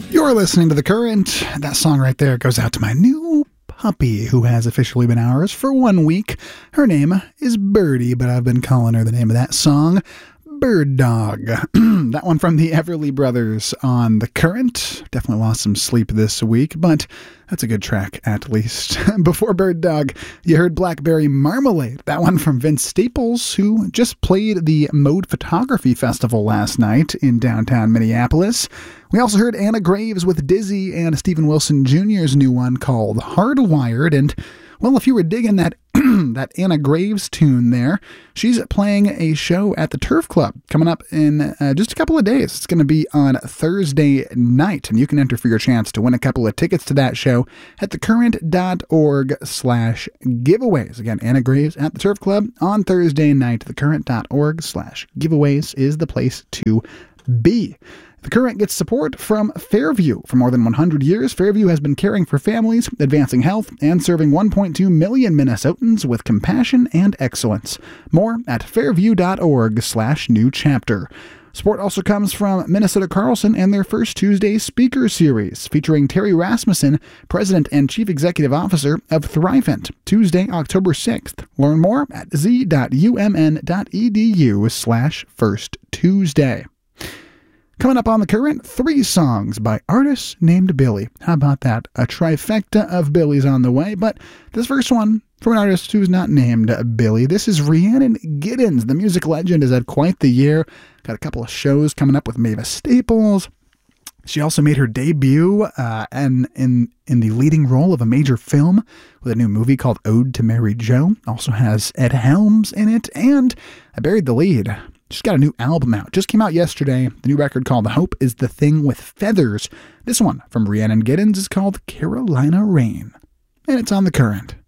You're listening to The Current. That song right there goes out to my new puppy who has officially been ours for 1 week. Her name is Birdie, but I've been calling her the name of that song, Bird Dog. That one from the Everly Brothers on The Current. Definitely lost some sleep this week, but that's a good track at least. Before Bird Dog, you heard Blackberry Marmalade. That one from Vince Staples, who just played the Mode Photography Festival last night in downtown Minneapolis. We also heard Anna Graves with Dizzy and Stephen Wilson Jr.'s new one called Hardwired. And, well, if you were digging that that Anna Graves tune there, she's playing a show at the Turf Club coming up in just a couple of days. It's going to be on Thursday night, and you can enter for your chance to win a couple of tickets to that show at thecurrent.org/giveaways. Again, Anna Graves at the Turf Club on Thursday night. Thecurrent.org/giveaways is the place to be. The Current gets support from Fairview. For more than 100 years, Fairview has been caring for families, advancing health, and serving 1.2 million Minnesotans with compassion and excellence. More at fairview.org/new chapter. Support also comes from Minnesota Carlson and their First Tuesday Speaker Series, featuring Terry Rasmussen, President and Chief Executive Officer of Thrivent, Tuesday, October 6th. Learn more at z.umn.edu/firsttuesday. Coming up on The Current, 3 songs by artists named Billy. How about that? A trifecta of Billys on the way, but this first one from an artist who's not named Billy. This is Rhiannon Giddens. The music legend has had quite the year. Got a couple of shows coming up with Mavis Staples. She also made her debut in the leading role of a major film with a new movie called Ode to Mary Jo. Also has Ed Helms in it, and I buried the lead. She's got a new album out. Just came out yesterday. The new record called Hope is the Thing with Feathers. This one from Rhiannon Giddens is called Carolina Rain. And it's on The Current.